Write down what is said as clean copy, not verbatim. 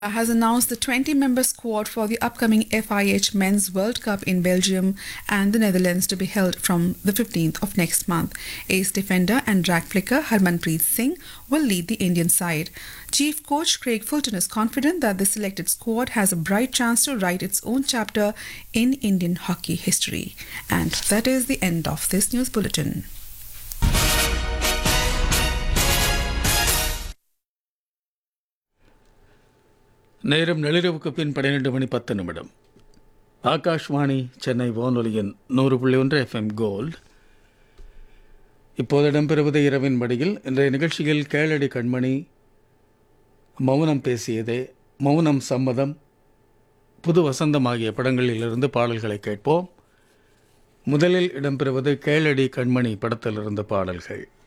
has announced the 20-member squad for the upcoming FIH Men's World Cup in Belgium and the Netherlands to be held from the 15th of next month. Ace defender and drag flicker Harmanpreet Singh will lead the Indian side. Chief coach Craig Fulton is confident that the selected squad has a bright chance to write its own chapter in Indian hockey history. And that is the end of this news bulletin. நேரம் நள்ளிரவுக்கு பின் 12:10 ஆகாஷ்வாணி சென்னை வானொலியின் 100.1 FM gold. இப்போது இடம்பெறுவது இரவின் மடியில். இன்றைய நிகழ்ச்சியில் கேளடி கண்மணி, மௌனம் பேசியதே, மௌனம் சம்மதம், புது வசந்தம் ஆகிய படங்களிலிருந்து பாடல்களை கேட்போம். முதலில் இடம்பெறுவது கேளடி கண்மணி படத்திலிருந்து பாடல்கள்.